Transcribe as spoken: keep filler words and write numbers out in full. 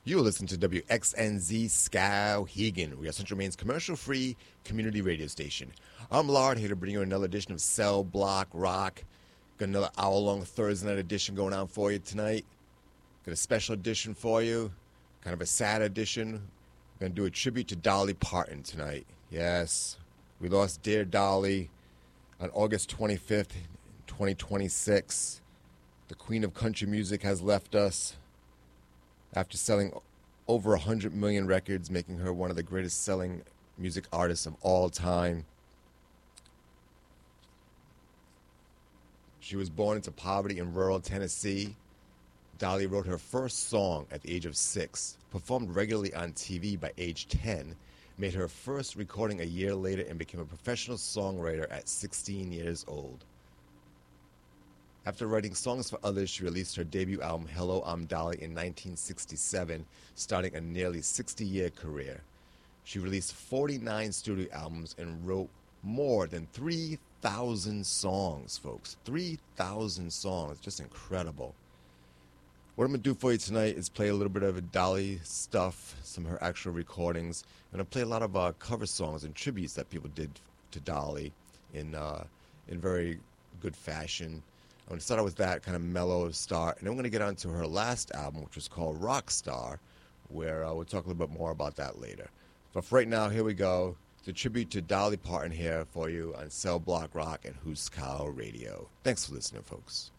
You listen to W X N Z Skowhegan. We are Central Maine's commercial-free community radio station. I'm Lard, here to bring you another edition of Cell Block Rock. Got another hour-long Thursday night edition going on for you tonight. Got a special edition for you, kind of a sad edition. We're going to do a tribute to Dolly Parton tonight. Yes, we lost dear Dolly on August twenty-fifth, twenty twenty-six. The queen of country music has left us after selling over one hundred million records, making her one of the greatest selling music artists of all time. She was born into poverty in rural Tennessee. Dolly wrote her first song at the age of six, performed regularly on T V by age ten, made her first recording a year later, and became a professional songwriter at sixteen years old. After writing songs for others, she released her debut album, Hello, I'm Dolly, in nineteen sixty-seven, starting a nearly sixty-year career. She released forty-nine studio albums and wrote more than three thousand songs, folks. three thousand songs. Just incredible. What I'm going to do for you tonight is play a little bit of Dolly stuff, some of her actual recordings. I'm going to play a lot of uh, cover songs and tributes that people did to Dolly in, uh, in very good fashion. I'm going to start out with that kind of mellow start, and then we're going to get on to her last album, which was called Rockstar, where uh, we'll talk a little bit more about that later. But for right now, here we go. It's a tribute to Dolly Parton here for you on Cell Block Rock and Huskow Radio. Thanks for listening, folks.